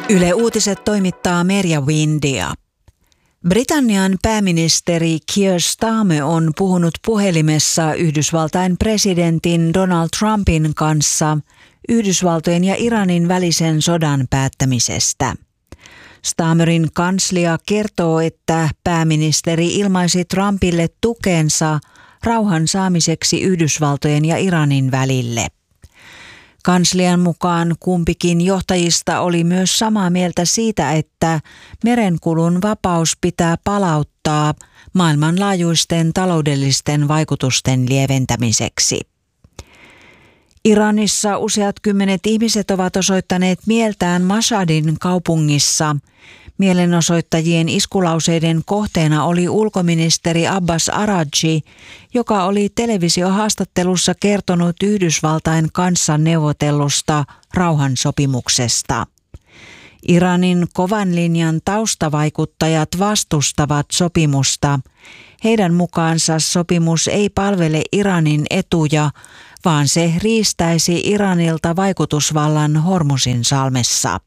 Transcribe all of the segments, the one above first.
Yle Uutiset toimittaa Merja Windia. Britannian pääministeri Keir Starmer on puhunut puhelimessa Yhdysvaltain presidentin Donald Trumpin kanssa Yhdysvaltojen ja Iranin välisen sodan päättämisestä. Starmerin kanslia kertoo, että pääministeri ilmaisi Trumpille tukensa rauhan saamiseksi Yhdysvaltojen ja Iranin välille. Kanslian mukaan kumpikin johtajista oli myös samaa mieltä siitä, että merenkulun vapaus pitää palauttaa maailmanlaajuisten taloudellisten vaikutusten lieventämiseksi. Iranissa useat kymmenet ihmiset ovat osoittaneet mieltään Mashhadin kaupungissa. Mielenosoittajien iskulauseiden kohteena oli ulkoministeri Abbas Araghchi, joka oli televisiohaastattelussa kertonut Yhdysvaltain kanssa neuvotellusta rauhansopimuksesta. Iranin kovan linjan taustavaikuttajat vastustavat sopimusta. Heidän mukaansa sopimus ei palvele Iranin etuja, vaan se riistäisi Iranilta vaikutusvallan Hormuzin salmessa.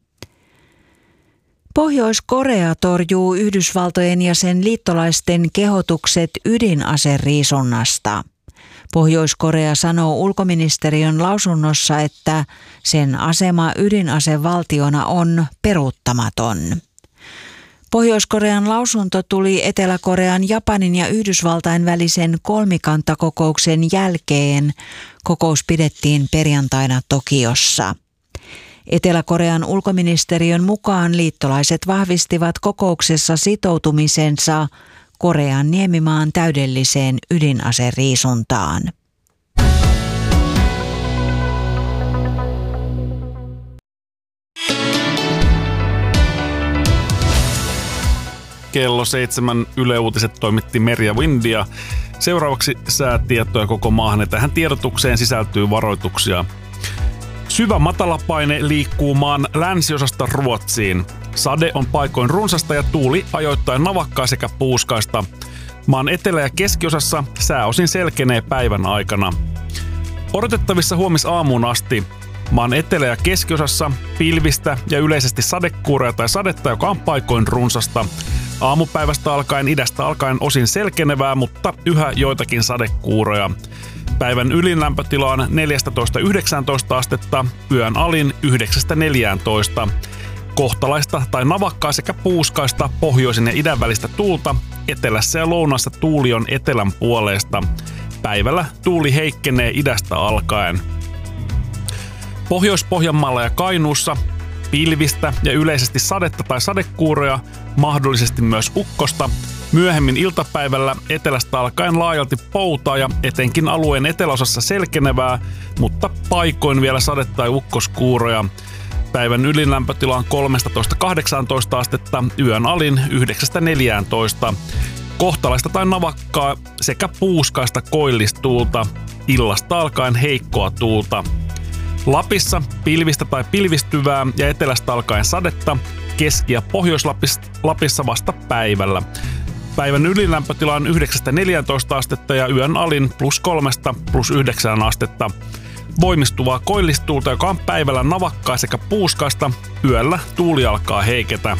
Pohjois-Korea torjuu Yhdysvaltojen ja sen liittolaisten kehotukset ydinaseriisunnasta. Pohjois-Korea sanoo ulkoministeriön lausunnossa, että sen asema ydinasevaltiona on peruuttamaton. Pohjois-Korean lausunto tuli Etelä-Korean, Japanin ja Yhdysvaltain välisen kolmikantakokouksen jälkeen. Kokous pidettiin perjantaina Tokiossa. Etelä-Korean ulkoministeriön mukaan liittolaiset vahvistivat kokouksessa sitoutumisensa Korean niemimaan täydelliseen ydinaseriisuntaan. Kello 7 Yle Uutiset toimitti Merja Windia. Seuraavaksi säätietoja koko maahan, ja tähän tiedotukseen sisältyy varoituksia. Syvä matalapaine liikkuu maan länsiosasta Ruotsiin. Sade on paikoin runsasta ja tuuli ajoittain navakkaa sekä puuskaista. Maan etelä- ja keskiosassa sääosin selkenee päivän aikana. Odotettavissa huomisaamuun asti. Maan etelä- ja keskiosassa pilvistä ja yleisesti sadekuuroja tai sadetta, joka on paikoin runsasta. Aamupäivästä alkaen idästä alkaen osin selkenevää, mutta yhä joitakin sadekuuroja. Päivän ylin lämpötila on 14–19 astetta, yön alin 9–14. Kohtalaista tai navakkaa sekä puuskaista pohjoisen ja idän välistä tuulta, etelässä ja lounaassa tuuli on etelän puoleista. Päivällä tuuli heikkenee idästä alkaen. Pohjois-Pohjanmaalla ja Kainuussa pilvistä ja yleisesti sadetta tai sadekuuroja, mahdollisesti myös ukkosta. Myöhemmin iltapäivällä etelästä alkaen laajalti poutaa ja etenkin alueen eteläosassa selkenevää, mutta paikoin vielä sade- tai ukkoskuuroja. Päivän ylin lämpötila on 13–18 astetta, yön alin 9–14. Kohtalaista tai navakkaa sekä puuskaista koillistuulta, illasta alkaen heikkoa tuulta. Lapissa pilvistä tai pilvistyvää ja etelästä alkaen sadetta, Keski- ja Pohjois-Lapissa vasta päivällä. Päivän ylilämpötila on 9–14 astetta ja yön alin +3–+9 astetta. Voimistuvaa koillistuulta, joka on päivällä navakkaa sekä puuskaista, yöllä tuuli alkaa heiketä.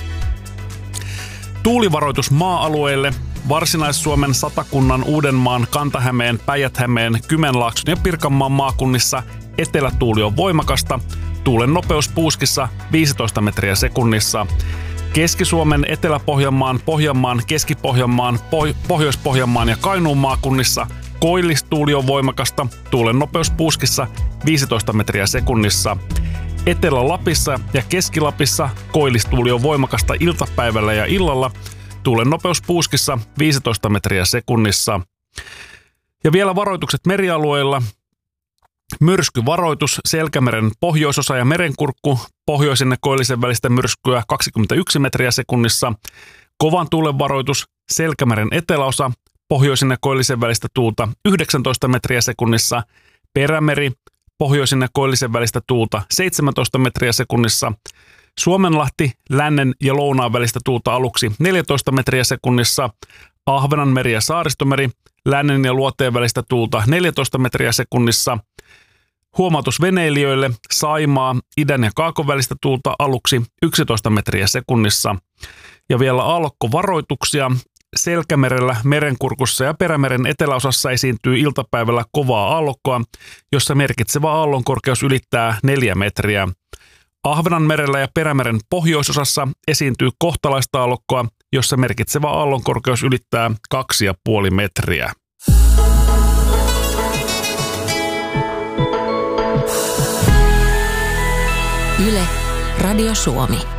Tuulivaroitus maa-alueille. Varsinais-Suomen, Satakunnan, Uudenmaan, Kanta-Hämeen, Päijät-Hämeen, Kymenlaakson ja Pirkanmaan maakunnissa etelätuuli on voimakasta. Tuulen nopeus puuskissa 15 metriä sekunnissa. Keski-Suomen, Etelä-Pohjanmaan, Pohjanmaan, Keski-Pohjanmaan, Pohjois-Pohjanmaan ja Kainuun maakunnissa koillistuuli on voimakasta. Tuulen nopeus puuskissa 15 metriä sekunnissa. Etelä-Lapissa ja Keski-Lapissa koillistuuli on voimakasta iltapäivällä ja illalla. Tuulen nopeus puuskissa 15 metriä sekunnissa. Ja vielä varoitukset merialueilla. Myrskyvaroitus Selkämeren pohjoisosa ja Merenkurkku, pohjoisen ja koillisen välistä myrskyä 21 metriä sekunnissa. Kovan tuulen varoitus Selkämeren eteläosa, pohjoisen ja koillisen välistä tuulta 19 metriä sekunnissa. Perämeri, pohjoisen ja koillisen välistä tuulta 17 metriä sekunnissa. Suomenlahti, lännen ja lounaan välistä tuulta aluksi 14 metriä sekunnissa. Ahvenanmeri ja Saaristomeri, lännen ja luoteen välistä tuulta 14 metriä sekunnissa. Huomautus veneilijöille: Saimaa, idän ja kaakon välistä tuulta aluksi 11 metriä sekunnissa. Ja vielä aallokkovaroituksia. Selkämerellä, Merenkurkussa ja Perämeren eteläosassa esiintyy iltapäivällä kovaa aallokkoa, jossa merkitsevä aallonkorkeus ylittää 4 metriä. Ahvenanmerellä ja Perämeren pohjoisosassa esiintyy kohtalaista aallokkoa, jossa merkitsevä aallonkorkeus ylittää 2,5 metriä. Yle, Radio Suomi.